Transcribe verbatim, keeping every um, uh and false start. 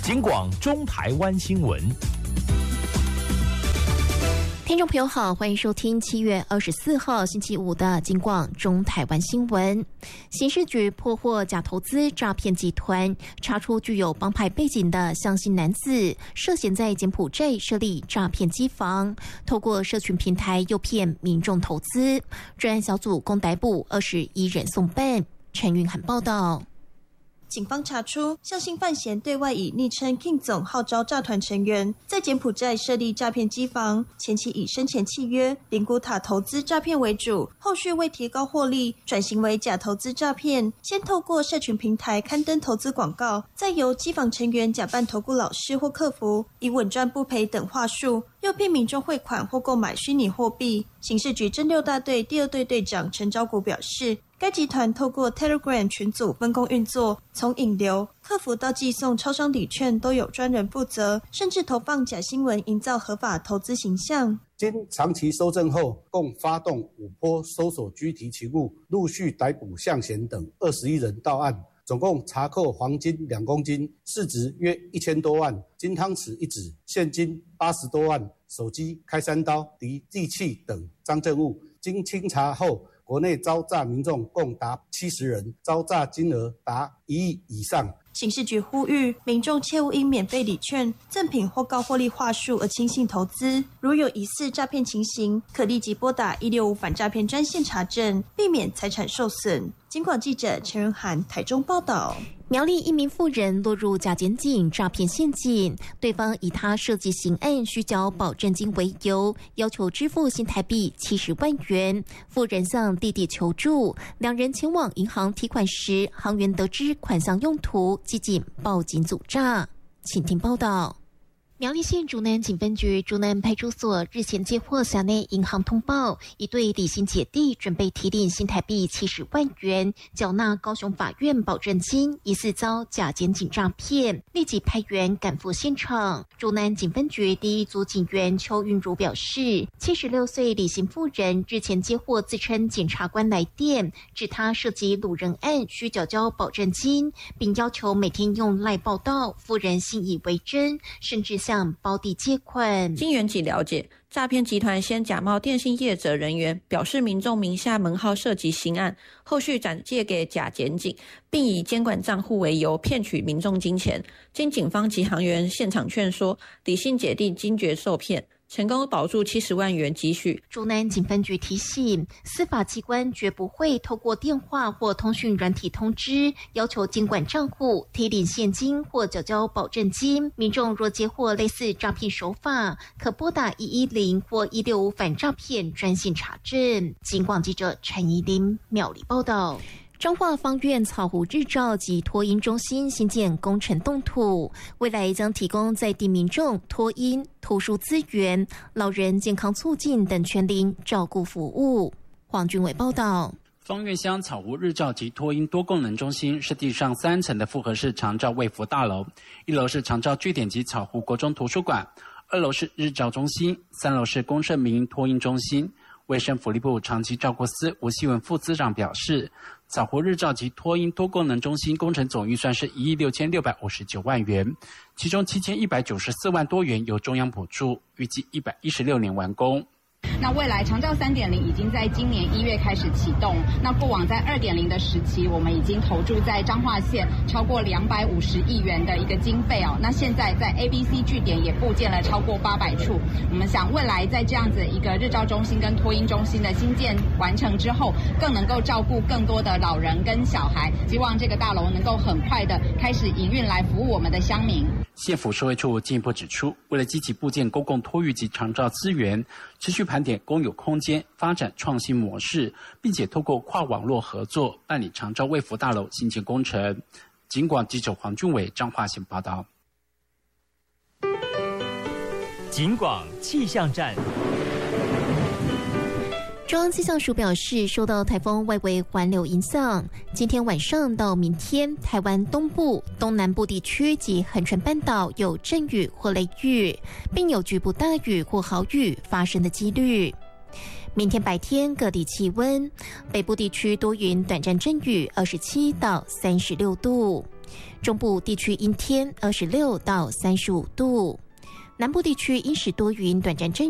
警广中台湾新闻。 听众朋友好，欢迎收听七月二十四号星期五的警广中台湾新闻。刑事局破获假投资诈骗集团，查出具有帮派背景的向姓男子涉嫌在柬埔寨设立诈骗机房，透过社群平台诱骗民众投资。专案小组共逮捕二十一人送办。陈云涵报道。 警方查出，向姓范闲对外以昵称 King 总号召诈团成员，在柬埔寨设立诈骗机房，前期以生前契约、灵骨塔投资诈骗为主，后续为提高获利，转型为假投资诈骗。先透过社群平台刊登投资广告，再由机房成员假扮投顾老师或客服，以稳赚不赔等话术，诱骗民众汇款或购买虚拟货币。刑事局侦六大队第二队队长陈昭谷表示，该集团透过 Telegram 群组分工运作，从引流、客服到寄送超商礼券都有专人负责，甚至投放假新闻，营造合法投资形象。 经长期搜证后，共发动五波搜索拘提勤务，陆续逮捕向贤等二十一人到案，总共查扣黄金两公斤，市值约一千多万，金汤匙一指，现金八十多万，手机、开山刀、敌利器等赃证物。经清查后，国内遭诈民众共达七十人，遭诈金额达一亿以上。 刑事局呼吁民众切勿因免费礼券、赠品或高获利话术而轻信投资，如有疑似诈骗情形，可立即拨打一六五反诈骗专线查证，避免财产受损。警广记者陈仁涵台中报道。 苗栗一名妇人落入假检警诈骗陷阱，对方以他涉及刑案需缴保证金为由，要求支付新台币七十万元。妇人向弟弟求助，两人前往银行提款时，行员得知款项用途，即警报警阻诈。请听报道。苗栗县竹南警分局竹南派出所日前接获辖内银行通报，一对李姓姐弟准备提领新台币七十万元，缴纳高雄法院保证金，疑似遭假检警诈骗，立即派员赶赴现场。竹南警分局第一组警员邱韵如表示，七十六岁李姓妇人日前接获自称检察官来电，指他涉及掳人案需缴交保证金，并要求每天用赖报到，妇人信以为真，甚至向胞弟借款。 经原籍了解，诈骗集团先假冒电信业者人员，表示民众名下门号涉及刑案，后续转借给假检警，并以监管账户为由骗取民众金钱。经警方及行员现场劝说，李姓姐弟惊觉受骗，成功保住七十万元积蓄。 竹南警分局提醒，司法机关绝不会透过电话或通讯软体通知，要求监管账户、提领现金或缴交保证金。民众若接获类似诈骗手法，可拨打一一零或一六五反诈骗专线查证。警广记者陈怡琳苗栗报道。彰化方院草湖日照及托婴中心新建工程动土，未来将提供在地民众托婴、图书资源、老人健康促进等全龄照顾服务。黄俊伟报道。 方院乡草湖日照及托婴多功能中心是地上三层的复合式长照卫福大楼，一楼是长照据点及草湖国中图书馆，二楼是日照中心，三楼是公社民营托婴中心。卫生福利部长期照顾司吴希文副司长表示，草湖日照及托婴多功能中心工程总预算是一亿六千六百五十九万元，其中七千一百九十四万多元由中央补助，预计一百一十六年完工。 那未来长照 三点零 已经在今年一月开始启动，那过往在 二点零 的时期，我们已经投注在彰化县超过两百五十亿元的一个经费哦。那现在在 A B C 据点也布建了超过八百处，我们想未来在这样子一个日照中心跟托婴中心的新建完成之后，更能够照顾更多的老人跟小孩，希望这个大楼能够很快的开始营运来服务我们的乡民。 县府社会处进一步指出，为了积极布建公共托育及长照资源，持续盘点公有空间发展创新模式，并且透过跨网络合作办理长照卫福大楼新建工程。警广记者黄俊伟彰化县报道。 警广气象站。 中央气象署表示，受到台风外围环流影响，今天晚上到明天，台湾东部、东南部地区及恒春半岛有阵雨或雷雨，并有局部大雨或豪雨发生的几率。明天白天各地气温，北部地区多云，短暂阵雨，二十七到三十六度。 中部地区阴天，二十六到三十五度。南部地区阴时多云，短暂阵雨。